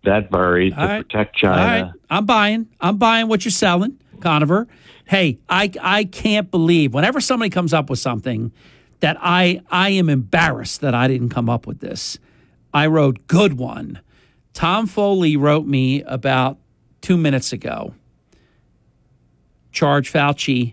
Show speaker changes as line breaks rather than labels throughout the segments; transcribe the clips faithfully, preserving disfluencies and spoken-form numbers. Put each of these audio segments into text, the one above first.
that buried to
right.
protect China.
All right. I'm buying. I'm buying what you're selling, Conover. Hey, I I can't believe whenever somebody comes up with something that I I am embarrassed that I didn't come up with this. I wrote good one. Tom Foley wrote me about two minutes ago. Charge Fauci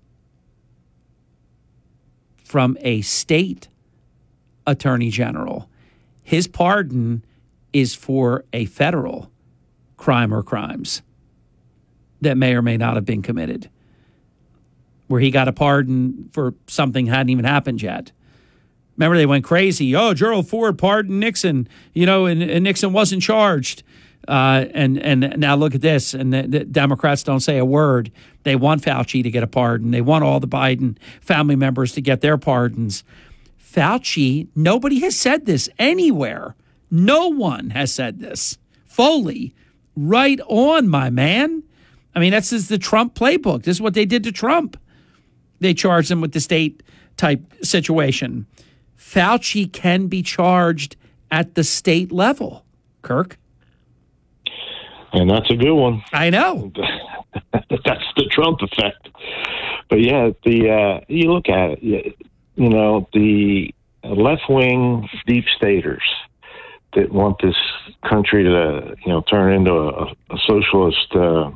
from a state attorney general. His pardon is for a federal crime or crimes that may or may not have been committed, where he got a pardon for something hadn't even happened yet. Remember, they went crazy. Oh, Gerald Ford pardoned Nixon, you know, and, and Nixon wasn't charged. Uh, and and now look at this. And the, the Democrats don't say a word. They want Fauci to get a pardon. They want all the Biden family members to get their pardons. Fauci, nobody has said this anywhere. No one has said this. Foley, right on, my man. I mean, that's just the Trump playbook. This is what they did to Trump. They charged him with the state type situation. Fauci can be charged at the state level, Kirk.
And that's a good one.
I know.
That's the Trump effect. But yeah, the uh, you look at it, you, you know, the left-wing deep staters that want this country to, you know, turn into a, a socialist uh,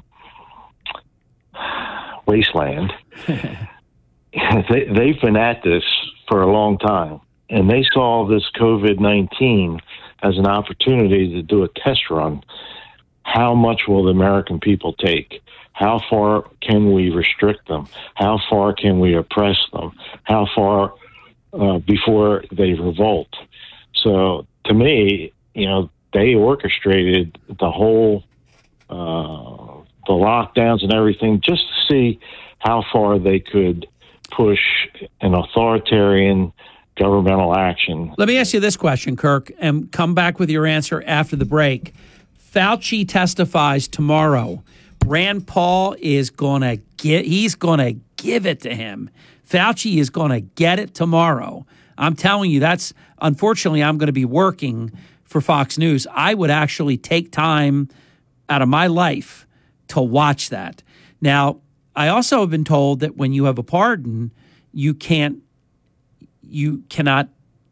wasteland. they, they've been at this for a long time, and they saw this COVID nineteen as an opportunity to do a test run. How much will the American people take? How far can we restrict them? How far can we oppress them? How far uh, before they revolt? So to me, you know, they orchestrated the whole, uh, the lockdowns and everything just to see how far they could push an authoritarian governmental action.
Let me ask you this question, Kirk, and come back with your answer after the break. Fauci testifies tomorrow. Rand Paul is going to get, he's going to give it to him. Fauci is going to get it tomorrow. I'm telling you, that's, unfortunately, I'm going to be working for Fox News. I would actually take time out of my life to watch that. Now, I also have been told that when you have a pardon, you can't, you cannot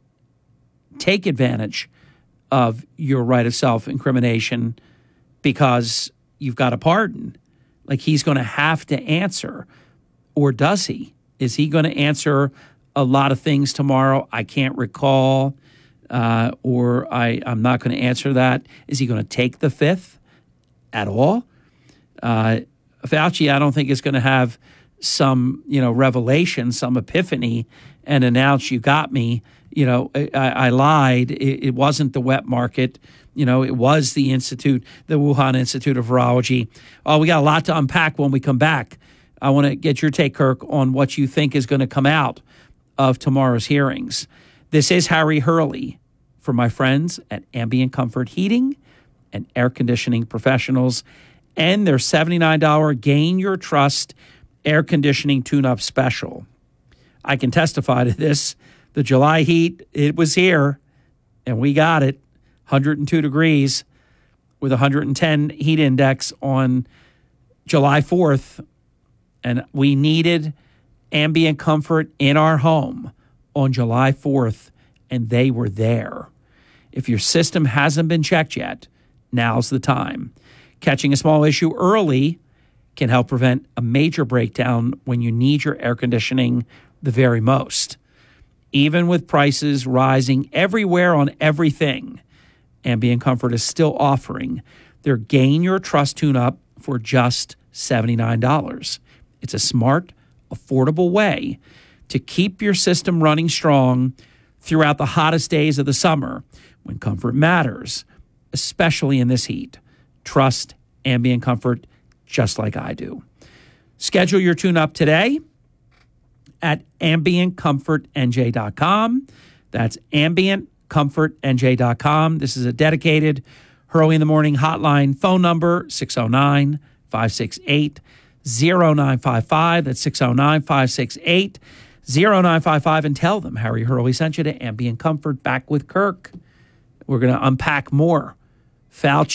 take advantage of your right of self-incrimination because you've got a pardon. Like, he's going to have to answer. Or does he? Is he going to answer a lot of things tomorrow? I can't recall. Uh, or I, I'm not going to answer that. Is he going to take the fifth at all? Uh, Fauci, I don't think is going to have some, you know, revelation, some epiphany and announce, you got me. You know, I, I lied. It, it wasn't the wet market. You know, it was the Institute, the Wuhan Institute of Virology. Oh, we got a lot to unpack when we come back. I want to get your take, Kirk, on what you think is going to come out of tomorrow's hearings. This is Harry Hurley for my friends at Ambient Comfort Heating and Air Conditioning Professionals and their seventy-nine dollars Gain Your Trust Air Conditioning Tune-Up Special. I can testify to this. The July heat, it was here, and we got it. one hundred two degrees with one hundred ten heat index on July fourth. And we needed ambient comfort in our home on July fourth, and they were there. If your system hasn't been checked yet, now's the time. Catching a small issue early can help prevent a major breakdown when you need your air conditioning the very most. Even with prices rising everywhere on everything, Ambient Comfort is still offering their Gain Your Trust tune-up for just seventy-nine dollars. It's a smart, affordable way to keep your system running strong throughout the hottest days of the summer when comfort matters, especially in this heat. Trust Ambient Comfort just like I do. Schedule your tune-up today at ambient comfort n j dot com. That's ambient comfort n j dot com. This is a dedicated Hurley in the Morning hotline phone number, six oh nine, five six eight, oh nine five five. That's six oh nine, five six eight, oh nine five five. And tell them Harry Hurley sent you to Ambient Comfort. Back with Kirk. We're going to unpack more. Fauci